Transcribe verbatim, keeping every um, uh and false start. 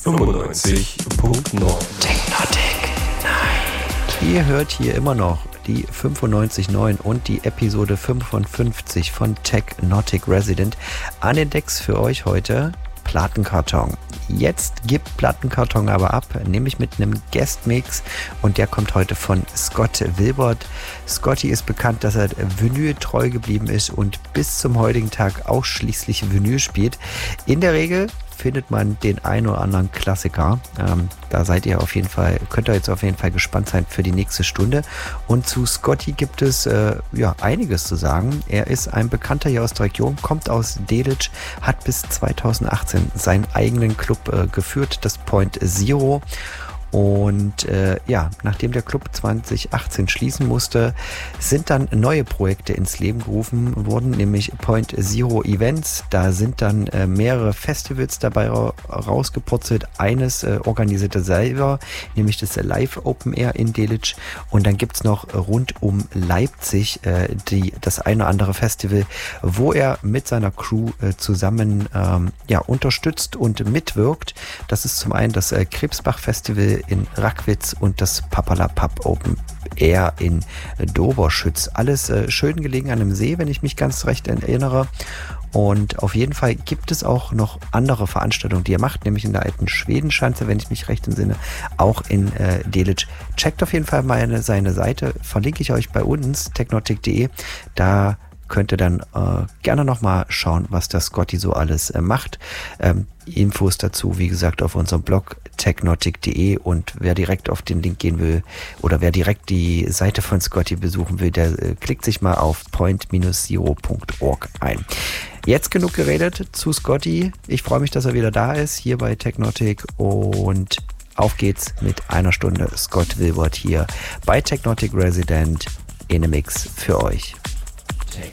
fünfundneunzig Punkt neun Technotic Night. Ihr hört hier immer noch die fünfundneunzig Komma neun und die Episode fünfundfünfzig von Technotic Resident. An den Decks für euch heute Plattenkarton. Jetzt gibt Plattenkarton aber ab, nämlich mit einem Guest-Mix, und der kommt heute von Scott Wilbert. Scotty ist bekannt, dass er Vinyl treu geblieben ist und bis zum heutigen Tag ausschließlich Vinyl spielt. In der Regel findet man den ein oder anderen Klassiker. Ähm, da seid ihr auf jeden Fall, könnt ihr jetzt auf jeden Fall gespannt sein für die nächste Stunde. Und zu Scotty gibt es äh, ja einiges zu sagen. Er ist ein Bekannter hier aus der Region, kommt aus Delitzsch, hat bis zweitausendachtzehn seinen eigenen Club äh, geführt, das Point Zero. Und äh, ja, nachdem der Club zweitausendachtzehn schließen musste, sind dann neue Projekte ins Leben gerufen worden, nämlich Point Zero Events. Da sind dann äh, mehrere Festivals dabei ra- rausgepurzelt. Eines äh, organisiert er selber, nämlich das Live Open Air in Delitzsch. Und dann gibt's noch rund um Leipzig äh, die, das eine oder andere Festival, wo er mit seiner Crew äh, zusammen ähm, ja, unterstützt und mitwirkt. Das ist zum einen das äh, Krebsbach Festival in Rackwitz und das Papperlapapp Open Air in Doberschütz. Alles äh, schön gelegen an einem See, wenn ich mich ganz recht erinnere. Und auf jeden Fall gibt es auch noch andere Veranstaltungen, die er macht, nämlich in der alten Schwedenschanze, wenn ich mich recht entsinne, auch in äh, Delitzsch. Checkt auf jeden Fall mal eine, seine Seite, verlinke ich euch bei uns, technotic punkt de. Da könnt ihr dann äh, gerne nochmal schauen, was der Scotty so alles äh, macht. Ähm, Infos dazu, wie gesagt, auf unserem Blog technotic punkt de, und wer direkt auf den Link gehen will oder wer direkt die Seite von Scotty besuchen will, der äh, klickt sich mal auf point zero punkt org ein. Jetzt genug geredet zu Scotty. Ich freue mich, dass er wieder da ist, hier bei Technotic, und auf geht's mit einer Stunde Scott Wilbert hier bei Technotic Resident in a Mix für euch.